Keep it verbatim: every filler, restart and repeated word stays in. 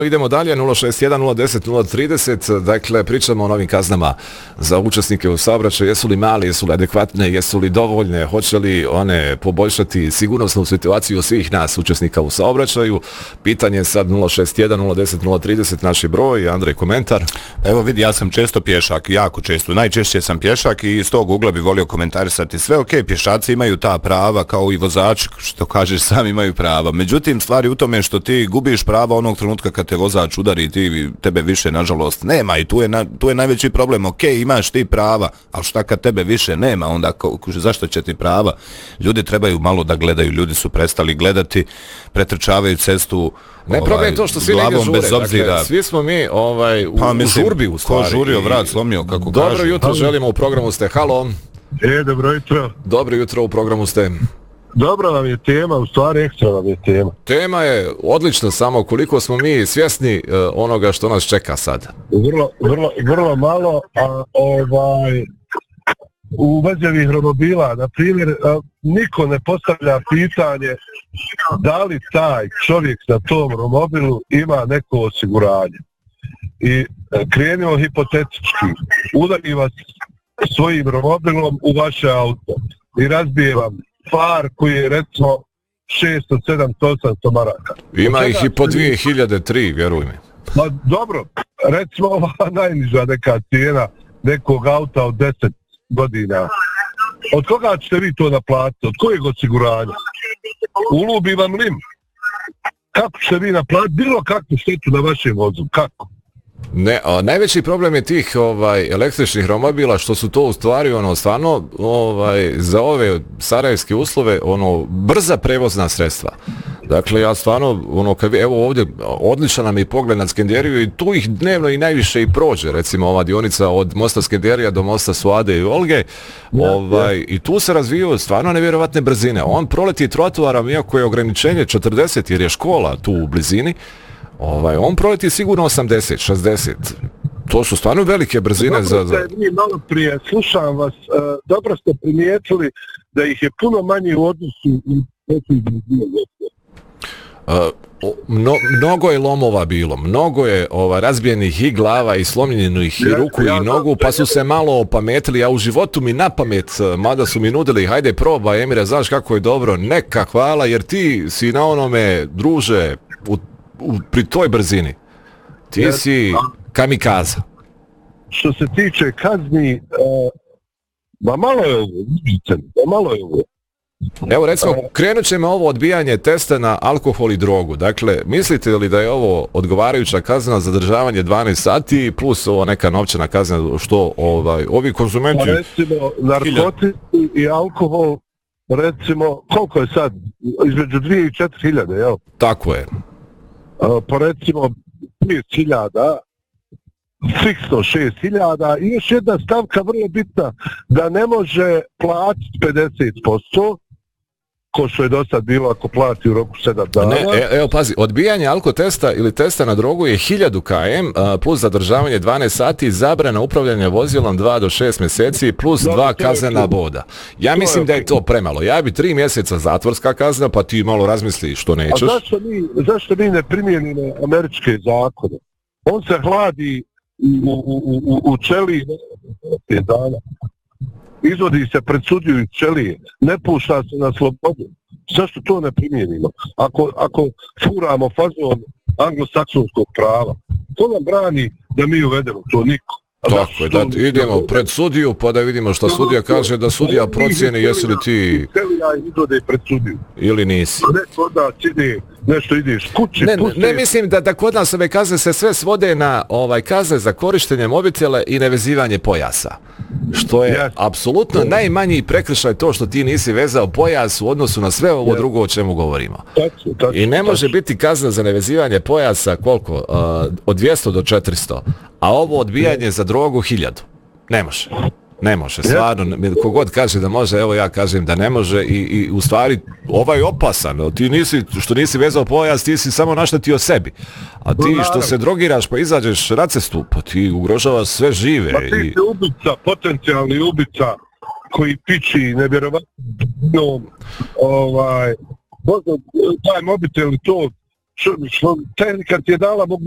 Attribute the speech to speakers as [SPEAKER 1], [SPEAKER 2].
[SPEAKER 1] Idemo dalje, nula šest jedan nula deset nula trideset, dakle pričamo o novim kaznama za učesnike u saobraćaju, jesu li mali, jesu li adekvatne, jesu li dovoljne, hoće li one poboljšati sigurnosnu situaciju svih nas učesnika u saobraćaju. Pitanje je sad nula šest jedan nula deset nula trideset, naš je broj. Andrej, komentar.
[SPEAKER 2] Evo vidi, ja sam često pješak, jako često, najčešće sam pješak i iz tog ugla bi volio komentarisati sve, ok, pješaci imaju ta prava kao i vozači, što kažeš, sam imaju prava, međutim stvari u tome što ti gubiš prava onog trenutka kad te vozač udari, ti tebe više nažalost nema i tu je, na, tu je najveći problem. Ok, imaš ti prava, ali šta kad tebe više nema, onda ko, zašto će ti prava? Ljudi trebaju malo da gledaju, ljudi su prestali gledati, pretrčavaju cestu.
[SPEAKER 1] Ne ovaj, problem je to što svi negdje žure, bez obzira. Dakle, svi smo mi ovaj, u,
[SPEAKER 2] pa, mislim,
[SPEAKER 1] u žurbi u stvari.
[SPEAKER 2] Ko žurio, vrat slomio, kako
[SPEAKER 1] dobro
[SPEAKER 2] kaže.
[SPEAKER 1] Jutro želimo, u programu ste. Halo.
[SPEAKER 3] E, dobro jutro.
[SPEAKER 1] Dobro jutro, u programu ste.
[SPEAKER 3] Dobra vam je tema, u stvari ekstra vam je tema.
[SPEAKER 1] Tema je odlična, samo koliko smo mi svjesni uh, onoga što nas čeka sad.
[SPEAKER 3] Vrlo, vrlo, vrlo malo, a ovaj, u vezi ovih romobila, na primjer, niko ne postavlja pitanje da li taj čovjek na tom romobilu ima neko osiguranje. I krenimo hipotetički, udari vas svojim romobilom u vaše auto i razbije vam far koji je recimo šesto, sedamsto, osamsto maraka.
[SPEAKER 1] Ima ih i po dvije hiljade tri, vjeruj mi.
[SPEAKER 3] Ma dobro, recimo ova najniža neka cijena nekog auta od deset godina. Od koga ćete vi to naplatiti? Od kojeg osiguranja? Ulubi vam lim. Kako ćete vi naplatiti bilo kakvu štetu na vašem vozu? Kako?
[SPEAKER 1] Ne, a najveći problem je tih ovaj električnih romobila što su to u stvari ono stvarno ovaj za ove sarajevske uslove ono brza prevozna sredstva. Dakle ja stvarno ono kad evo ovdje odličan nam je pogled na Skenderiju i tu ih dnevno i najviše i prođe, recimo ova dionica od mosta Skenderija do mosta Suade i Olge. Ja, ovaj ja. I tu se razvijaju stvarno nevjerovatne brzine. On proleti trotoarom iako je ograničenje četrdeset jer je škola tu u blizini. Ovaj, on proleti sigurno osamdeset, šezdeset. To su stvarno velike brzine.
[SPEAKER 3] Dobro
[SPEAKER 1] za... za...
[SPEAKER 3] Mi malo prije, slušam vas, uh, dobro ste primijetili da ih je puno manje u odnosu i nekih brzine.
[SPEAKER 1] Uh, mno, mnogo je lomova bilo, mnogo je ova, razbijenih i glava i slomljenih i ruku ja, i nogu, pa su se malo opametili, a u životu mi na pamet, mada su mi nudili, hajde probaj Emire, znaš kako je dobro, neka hvala, jer ti si na onome, druže, u U, pri toj brzini ti jer, si kamikaza.
[SPEAKER 3] Što se tiče kazni, uh, ba malo je ovo, ba malo je ovo.
[SPEAKER 1] Evo recimo, krenut ćemo ovo odbijanje testa na alkohol i drogu. Dakle, mislite li da je ovo odgovarajuća kazna za zadržavanje dvanaest sati plus ovo neka novčana kazna što ovaj ovi konzumenti...
[SPEAKER 3] Pa recimo, narkotici i alkohol, recimo, koliko je sad? Između dvije i četiri hiljade, jel?
[SPEAKER 1] Tako je.
[SPEAKER 3] Uh, po recimo pet hiljada, fiksno šest hiljada i još jedna stavka vrlo bitna, da ne može platiti pedeset posto, ko što je do sad bilo ako plati u roku sedam dana.
[SPEAKER 1] Ne, e, evo pazi, odbijanje alkotesta ili testa na drogu je hiljadu kilometara plus zadržavanje dvanaest sati, zabrana upravljanja vozilom dva do šest mjeseci plus
[SPEAKER 3] Dobro,
[SPEAKER 1] dva kaznena boda. Ja mislim da je to premalo. Ja bi tri mjeseca zatvorska kazna, pa ti malo razmisli što nećeš.
[SPEAKER 3] A zašto mi, zašto mi ne primijenimo američke zakone? On se hladi u, u, u, u čeliji pet dana. Izvodi se pred sudiju iz čelije, ne pušta se na slobodu. Zašto to ne primijenimo? Ako, ako furamo fazon anglosaksonskog prava, to nam brani da mi uvedemo to niko.
[SPEAKER 1] Tako je, da idemo pred sudiju pa da vidimo što sudija kaže, da sudija procijeni jesi li ti ili nisi.
[SPEAKER 3] Neko da ide, nešto ideš kući,
[SPEAKER 1] ne, ne mislim da, da kod nas ove kazne se sve svode na ovaj kazne za korištenje mobitela i nevezivanje pojasa. Što je yes. apsolutno najmanji prekršaj to što ti nisi vezao pojas u odnosu na sve ovo yes. drugo o čemu govorimo.
[SPEAKER 3] Tačno, tačno,
[SPEAKER 1] I ne može
[SPEAKER 3] tačno.
[SPEAKER 1] biti kazna za nevezivanje pojasa koliko? Uh, od dvjesto do četiristo. A ovo odbijanje yes. za drogu hiljadu. Ne može. Ne može, stvarno, kogod kaže da može, evo ja kažem da ne može i, i u stvari ovaj je opasan, ti nisi, što nisi vezao pojas, ti si samo naštetio sebi, a ti što se drogiraš pa izađeš na cestu, pa ti ugrožavaš sve žive.
[SPEAKER 3] Pa ti si ubica, potencijalni ubica koji piči nevjerovatno, ovaj, možda taj mobitel i to, što, što tehnika ti je dala mogu